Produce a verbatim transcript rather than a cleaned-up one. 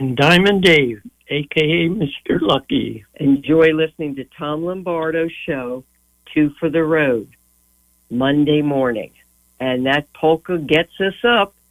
And Diamond Dave, a k a. Mister Lucky. Enjoy listening to Tom Lombardo's show, Two for the Road, Monday morning. And that polka gets us up.